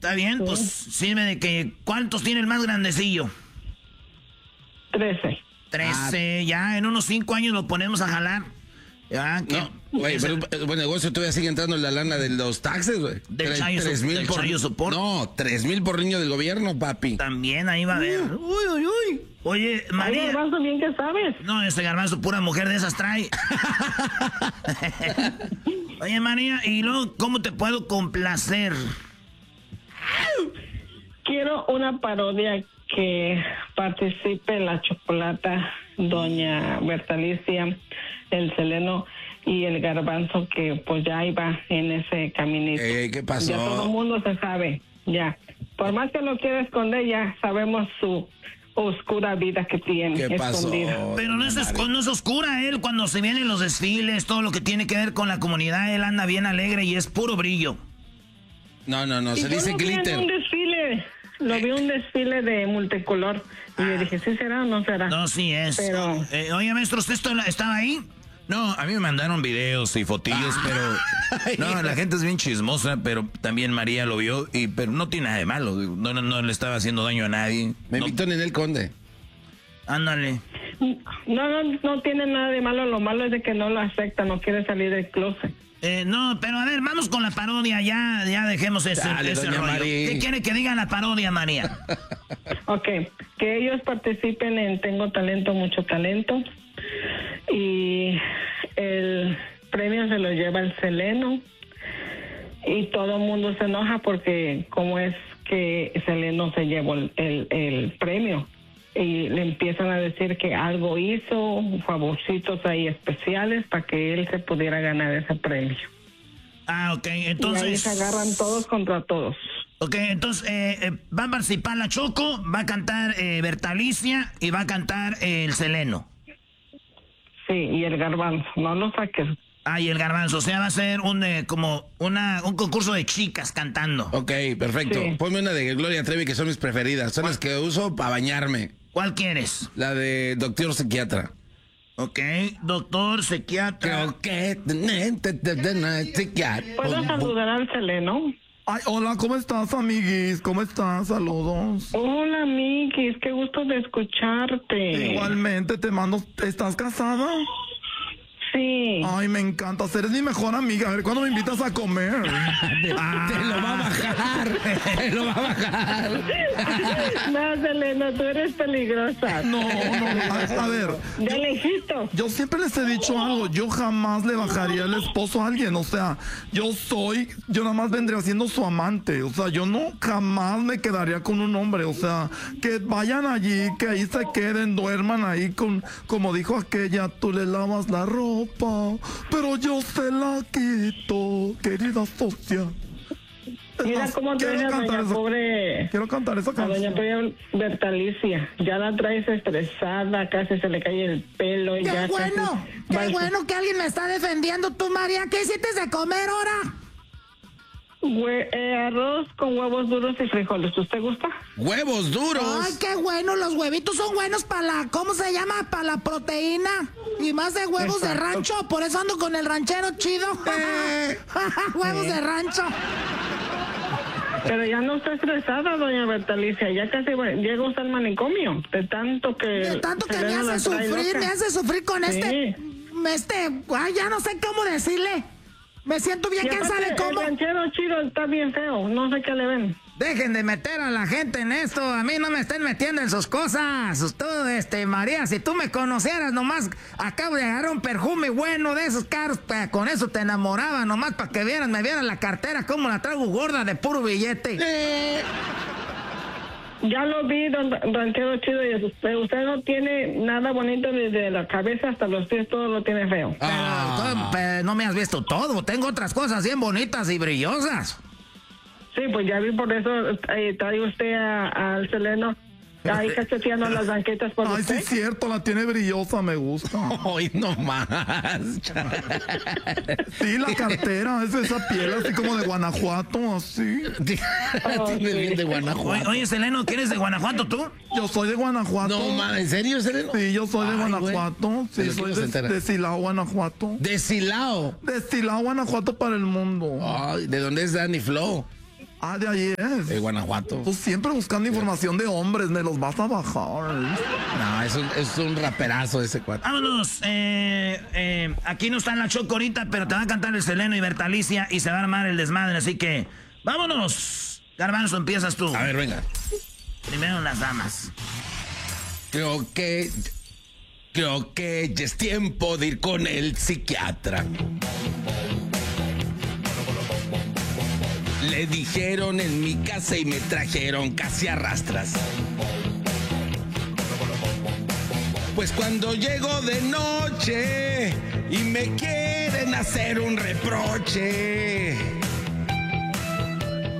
Está bien, pues sirve de que... ¿Cuántos tiene el más grandecillo? 13. 13, ya en unos 5 años lo ponemos a jalar. Ya, no, güey, pero buen negocio, todavía sigue entrando la lana de los taxes, güey. Del chayo support. No, 3,000 por niño del gobierno, papi. También ahí va a haber. Uy. Oye, María. Ay, Garbanzo, bien que sabes. No, ese Garbanzo, pura mujer de esas trae. Oye, María, y luego, ¿cómo te puedo complacer? Quiero una parodia que participe la Chocolata, Doña Bertalicia, el Seleno y el Garbanzo, que pues ya iba en ese caminito. ¿Qué pasó? Ya todo el mundo se sabe, ya. Por más que lo quiera esconder, ya sabemos su oscura vida que tiene. ¿Qué pasó? Pero no es oscura él, cuando se vienen los desfiles, todo lo que tiene que ver con la comunidad, él anda bien alegre y es puro brillo. No, se dice glitter. Lo vi un desfile de multicolor y le dije, ¿sí será o no será? No, sí es. Pero... oye, maestro, ¿usted estaba ahí? No, a mí me mandaron videos y fotillos, pero... No, la gente es bien chismosa, pero también María lo vio, pero no tiene nada de malo. No le estaba haciendo daño a nadie. Me invitó Ninel Conde. Ándale. No tiene nada de malo, lo malo es de que no lo acepta, no quiere salir del closet. No, pero a ver, vamos con la parodia, ya dejemos ese rollo. ¿Qué quiere que diga la parodia, María? Ok, que ellos participen en Tengo Talento, Mucho Talento, y el premio se lo lleva el Seleno, y todo el mundo se enoja porque como es que Seleno se llevó el premio, y le empiezan a decir que algo hizo, favorcitos ahí especiales para que él se pudiera ganar ese premio. Ah, ok, entonces... Y ahí se agarran todos contra todos. Ok, entonces va a participar la Choco, va a cantar Bertalicia y va a cantar el Seleno. Sí, y el Garbanzo, no lo saques. Ah, y el Garbanzo, o sea, va a ser un concurso de chicas cantando. Ok, perfecto. Sí. Ponme una de Gloria Trevi, que son mis preferidas. Son las que uso para bañarme. ¿Cuál quieres? La de Doctor Psiquiatra. Ok, Doctor Psiquiatra. Creo que... ¿Puedo saludar al Seleno? Ay, hola, ¿cómo estás, amiguis? ¿Cómo estás? Saludos. Hola, amiguis, qué gusto de escucharte. Igualmente, te mando... ¿Estás casada? Sí. Ay, me encantas, eres mi mejor amiga. A ver, ¿cuándo me invitas a comer? Te lo va a bajar. Te lo va a bajar. No, Selena, tú eres peligrosa. No. A ver. De lejito. Yo siempre les he dicho algo. Yo jamás le bajaría el esposo a alguien. O sea, yo nada más vendría siendo su amante. O sea, yo jamás me quedaría con un hombre. O sea, que vayan allí, que ahí se queden, duerman ahí como dijo aquella, tú le lavas la ropa, pero yo se la quito, querida socia. Mira cómo traes a doña pobre... Quiero cantar esa a canción. doña pobre Bertalicia. Ya la traes estresada, casi se le cae el pelo. Y ¡Qué ya bueno! casi... ¡Qué bueno que alguien me está defendiendo! Tú, María, ¿qué hiciste de comer ahora? Arroz con huevos duros y frijoles. ¿Usted gusta? ¡Huevos duros! ¡Ay, qué bueno! Los huevitos son buenos para la... ¿Cómo se llama? Para la proteína. Y más de huevos de rancho. Por eso ando con el ranchero chido. Huevos de rancho. Pero ya no está estresada, doña Bertalicia. Ya casi llega usted al manicomio. De tanto que me hace sufrir con sí. Ay, ya no sé cómo decirle. Me siento bien, ¿quién sabe cómo? El ranchero chido está bien feo, no sé qué le ven. Dejen de meter a la gente en esto, a mí no me estén metiendo en sus cosas. Tú, María, si tú me conocieras, nomás acabo de agarrar un perfume bueno de esos caros, con eso te enamoraba, nomás para que me vieran la cartera, como la traigo gorda de puro billete. Ya lo vi, don ranchero chido, y usted no tiene nada bonito desde la cabeza hasta los pies, todo lo tiene feo. Pero no me has visto todo, tengo otras cosas bien bonitas y brillosas. Sí, pues ya vi, por eso trae usted al Seleno ahí cacheteando las banquetas por Ay, usted. sí es cierto, la tiene brillosa, me gusta. Ay, no más. Sí, la cartera, es esa piel así como de Guanajuato, así. Tiene bien de Guanajuato. Oye, Seleno, ¿quién es de Guanajuato tú? Yo soy de Guanajuato. No, man, ¿en serio, Seleno? Sí, yo soy de Guanajuato. Güey. Sí, soy de Silao, Guanajuato. ¿De Silao? De Silao, Guanajuato para el mundo. Ay, ¿de dónde es Danny Flow? Ah, de ahí es. De Guanajuato. Tú siempre buscando información de hombres, me los vas a bajar. No, es un raperazo ese cuate. Vámonos. Aquí no está en la Choco ahorita, pero te va a cantar el Seleno y Bertalicia y se va a armar el desmadre, así que vámonos. Garbanzo, empiezas tú. A ver, venga. Primero las damas. Creo que ya es tiempo de ir con el psiquiatra. Le dijeron en mi casa y me trajeron casi a rastras. Pues cuando llego de noche y me quieren hacer un reproche,